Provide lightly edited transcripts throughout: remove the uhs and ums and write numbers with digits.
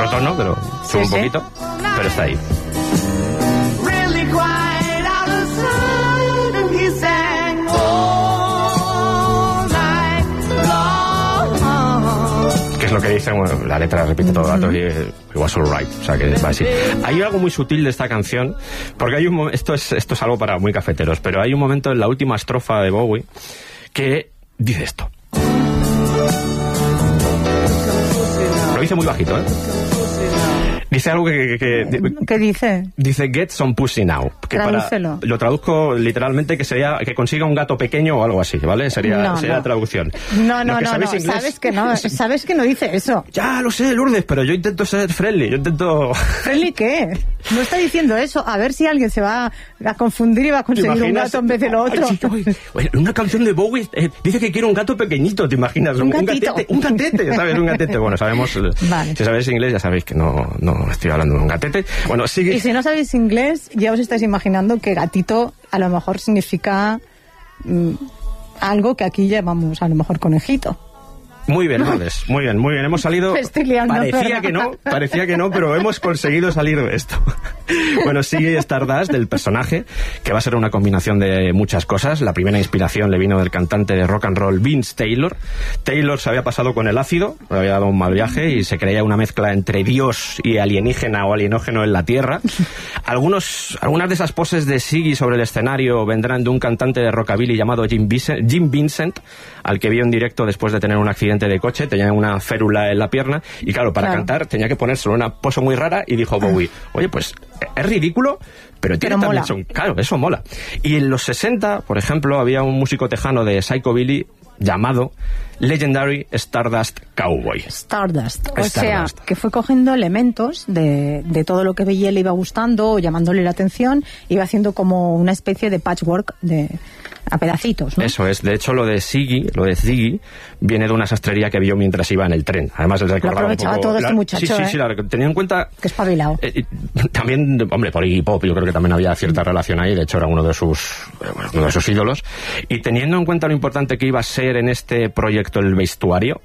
otro tono, pero sube un poquito, pero está ahí. Que es lo que dice, bueno, la letra repite todo el rato y it was alright, o sea que va así. Hay algo muy sutil de esta canción, porque hay esto es algo para muy cafeteros, pero hay un momento en la última estrofa de Bowie que dice esto. Lo dice muy bajito, ¿eh? Dice algo ¿Qué dice? Dice get some pussy now. Que lo traduzco literalmente, que sería que consiga un gato pequeño o algo así, ¿vale? Sería la traducción. No, sabes que no dice eso. Ya lo sé, Lourdes, pero yo intento ser friendly, ¿Friendly qué? No está diciendo eso. A ver si alguien se va a confundir y va a conseguir un gato en vez de lo otro. Una canción de Bowie dice que quiere un gato pequeñito, ¿te imaginas? Un gatete, ¿sabes? Un gatete. Bueno, sabemos, vale. Si sabéis inglés ya sabéis que no estoy hablando de un gatete. Bueno, sigue. Y si no sabéis inglés, ya os estáis imaginando que gatito a lo mejor significa algo que aquí llamamos a lo mejor conejito. Muy bien, Lourdes, muy bien. Hemos salido... Parecía que no, pero hemos conseguido salir de esto. Bueno, sigue Stardust, del personaje, que va a ser una combinación de muchas cosas. La primera inspiración le vino del cantante de rock and roll Vince Taylor. Taylor se había pasado con el ácido, le había dado un mal viaje y se creía una mezcla entre Dios y alienígena o alienógeno en la Tierra. Algunas de esas poses de Ziggy sobre el escenario vendrán de un cantante de rockabilly llamado Jim Vincent, al que vio en directo después de tener un accidente de coche, tenía una férula en la pierna y claro, para cantar tenía que ponérselo una pose muy rara y dijo Bowie, oye, pues es ridículo, pero tiene también claro, eso mola. Y en los 60, por ejemplo, había un músico tejano de psychobilly llamado Legendary Stardust Cowboy. Stardust. O sea, que fue cogiendo elementos de todo lo que veía le iba gustando, llamándole la atención, iba haciendo como una especie de patchwork a pedacitos, ¿no? Eso es. De hecho, lo de Ziggy viene de una sastrería que vio mientras iba en el tren. Además, él recordaba lo aprovechaba un poco todo este muchacho, sí, teniendo en cuenta... Que espabilado. También, hombre, por Iggy Pop, yo creo que también había cierta relación ahí. De hecho, era uno de sus ídolos. Y teniendo en cuenta lo importante que iba a ser en este proyecto el vestuario,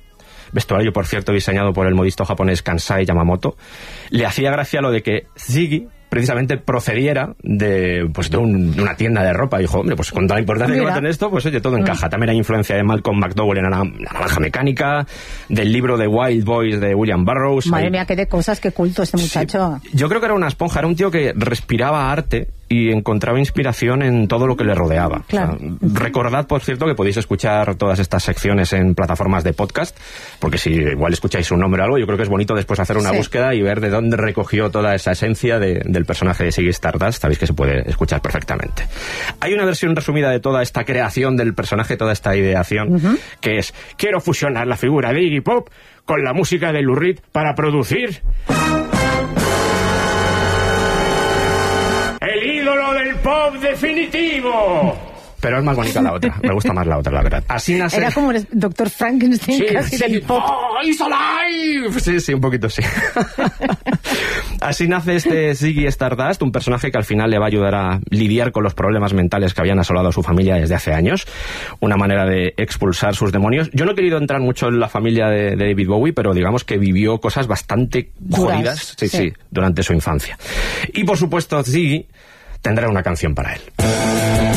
por cierto, diseñado por el modisto japonés Kansai Yamamoto, le hacía gracia lo de que Ziggy precisamente procediera de una tienda de ropa. Y dijo, hombre, pues con toda la importancia que va a tener esto, pues oye, todo encaja. También hay influencia de Malcolm McDowell en la Naranja Mecánica, del libro de Wild Boys de William Burroughs. Madre mía, qué de cosas, qué culto este muchacho. Sí. Yo creo que era una esponja, era un tío que respiraba arte y encontraba inspiración en todo lo que le rodeaba. Claro. O sea, recordad, por cierto, que podéis escuchar todas estas secciones en plataformas de podcast, porque si igual escucháis un nombre o algo, yo creo que es bonito después hacer una búsqueda y ver de dónde recogió toda esa esencia del personaje de Ziggy Stardust. Sabéis que se puede escuchar perfectamente. Hay una versión resumida de toda esta creación del personaje, toda esta ideación, que es: quiero fusionar la figura de Iggy Pop con la música de Lou Reed para producir el ídolo del pop definitivo. Pero es más bonita la otra, me gusta más la otra, la verdad. Así nace... Era como el Dr. Frankenstein, casi del pop. ¡Oh, he's alive! Sí, un poquito sí. Así nace este Ziggy Stardust, un personaje que al final le va a ayudar a lidiar con los problemas mentales que habían asolado a su familia desde hace años. Una manera de expulsar sus demonios. Yo no he querido entrar mucho en la familia de David Bowie, pero digamos que vivió cosas bastante jodidas durante su infancia. Y por supuesto, Ziggy tendrá una canción para él.